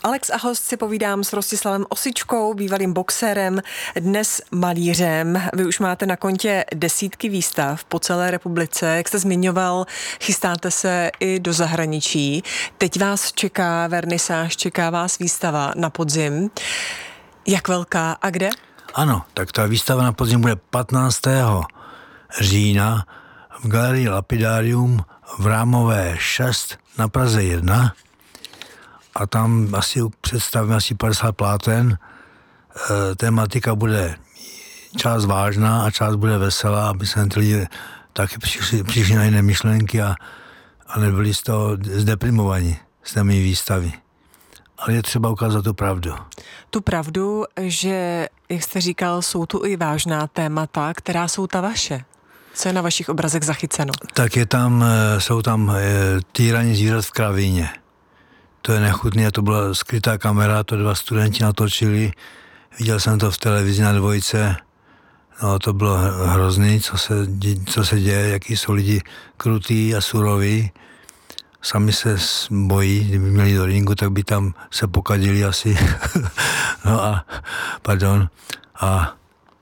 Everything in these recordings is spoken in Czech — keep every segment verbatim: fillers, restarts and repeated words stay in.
Alex a host si povídám s Rostislavem Osičkou, bývalým boxerem, dnes malířem. Vy už máte na kontě desítky výstav po celé republice. Jak jste zmiňoval, chystáte se i do zahraničí. Teď vás čeká vernisáž, čeká vás výstava na podzim. Jak velká a kde? Ano, tak ta výstava na podzim bude patnáctého října v galerii Lapidarium v Rámové šest na Praze jedna. A tam asi představíme asi padesát pláten. E, tematika bude část vážná a část bude veselá, aby se ty lidi taky přišli, přišli na jiné myšlenky a, a nebyli z toho zdeprimovaní z té mý výstavy. Ale je třeba ukázat tu pravdu. Tu pravdu, že, jak jste říkal, jsou tu i vážná témata, která jsou ta vaše. Co je na vašich obrazech zachyceno? Tak je tam, jsou tam týraní zvířat v kravíně. To je nechutný a to byla skrytá kamera, to dva studenti natočili. Viděl jsem to v televizi na Dvojce. No, to bylo hrozný, co se, co se děje, jaký jsou lidi krutý a suroví. Sami se bojí, kdyby měli do ringu, tak by tam se pokadili asi. No a, pardon. A, a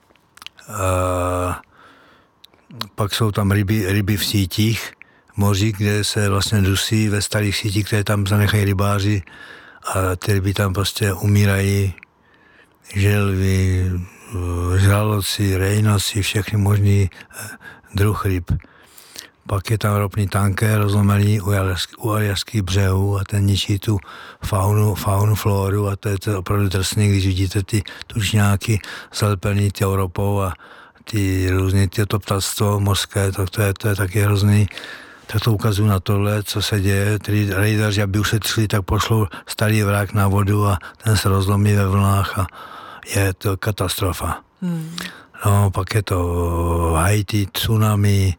pak jsou tam ryby, ryby v sítích, moři, kde se vlastně dusí ve starých sítích, které tam zanechají rybáři a ty ryby tam prostě umírají. Želvy, žraloci, rejnoci, všechny možný druh ryb. Pak je tam ropný tanker rozlomený u aljašských břehů a ten ničí tu faunu, faunu, floru a to je to opravdu drsný, když vidíte ty tučňáky zalepený ty ropou a ty různý, ty to ptactvo mořské, to, to, je, to je taky hrozný. Tak to ukazují na tohle, co se děje. Tedy rejdaři, aby ušetřili, tak pošlou starý vrak na vodu a ten se rozlomí ve vlnách a je to katastrofa. Hmm. No, pak je to Haiti, tsunami,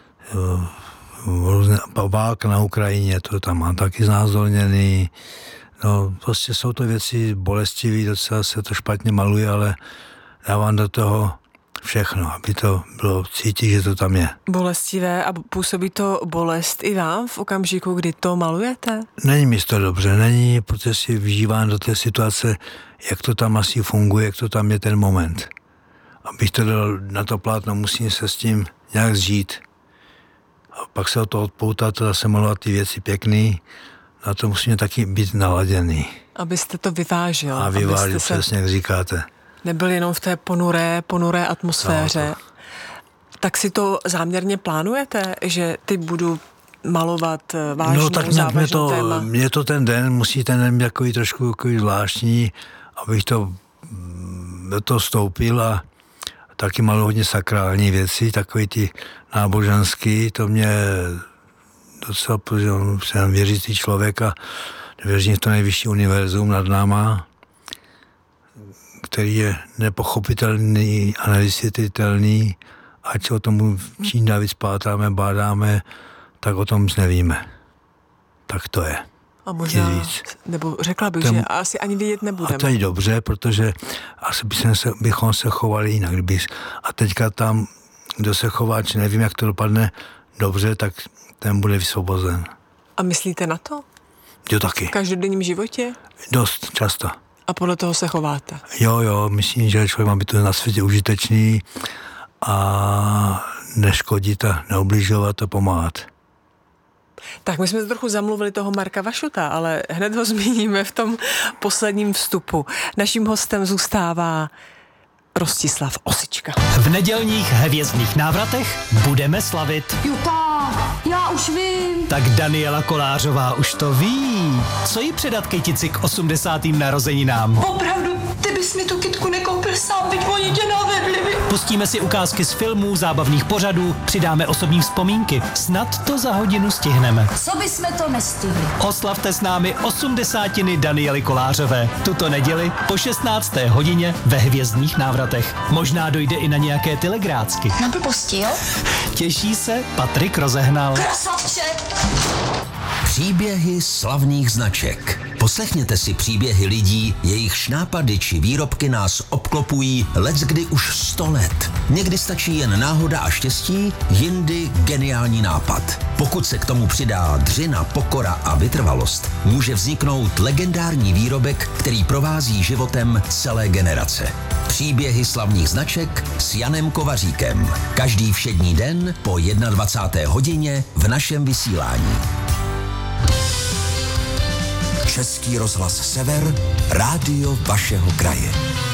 válka na Ukrajině, to tam mám taky znázorněný. No, prostě jsou to věci bolestivé, docela se to špatně maluje, ale dávám do toho všechno, aby to bylo cítit, že to tam je. Bolestivé a působí to bolest i vám v okamžiku, kdy to malujete? Není mi to dobře, není, protože si vžívám do té situace, jak to tam asi funguje, jak to tam je ten moment. Abych to dal na to plátno, musím se s tím nějak zžít. A pak se o to odpoutat a zase malovat ty věci pěkný, na to musíme taky být naladěný. Abyste to vyvážil. A vyvážil, přesně, jak říkáte. Nebyl jenom v té ponuré, ponuré atmosféře. No, to... Tak si to záměrně plánujete, že ty budu malovat vážnou, no, tak závažnou to, téma? Mě to ten den, musí ten den být takový trošku takový zvláštní, abych to do toho vstoupil a taky malu hodně sakrální věci, takový ty náboženský, to mě docela, protože jsem věřící člověk a věřím v to nejvyšší univerzum nad náma, který je nepochopitelný a nevysvětlitelný, ať o tom čím dál víc pátáme, bádáme, tak o tom nic nevíme. Tak to je. A možná, nebo řekla bych, Ten, že asi ani vědět nebudeme. A to je dobře, protože asi bychom se, bychom se chovali jinak. Kdyby, a teďka tam, kdo se chová, či nevím, jak to dopadne dobře, tak ten bude vysvobozen. A myslíte na to? Jo, taky. V každodenním životě? Dost, často. A podle toho se chováte? Jo, jo, myslím, že člověk má být na světě užitečný a neškodit a neubližovat a pomáhat. Tak my jsme trochu zamluvili toho Marka Vašuta, ale hned ho zmíníme v tom posledním vstupu. Naším hostem zůstává Rostislav Osička. V nedělních hvězdných návratech budeme slavit. Juta, já už vím. Tak Daniela Kolářová už to ví. Co jí předat kytici k osmdesátým narozeninám? Opravdu, ty bys mi tu kytku nekoupil sám, byť oni tě navedli. Pustíme si ukázky z filmů, zábavných pořadů, přidáme osobní vzpomínky. Snad to za hodinu stihneme. Co bysme to nestihli? Oslavte s námi osmdesátiny Daniely Kolářové. Tuto neděli po šestnácté hodině ve hvězdných návratech. Možná dojde i na nějaké telegrácky. Na blbosti, jo? Těší se Patrik Rozehnal. Krasavče! Příběhy slavných značek. Poslechněte si příběhy lidí, jejich nápady či výrobky nás obklopují leckdy už sto let. Někdy stačí jen náhoda a štěstí, jindy geniální nápad. Pokud se k tomu přidá dřina, pokora a vytrvalost, může vzniknout legendární výrobek, který provází životem celé generace. Příběhy slavných značek s Janem Kovaříkem. Každý všední den po dvacáté jedné hodině v našem vysílání. Český rozhlas Sever, rádio vašeho kraje.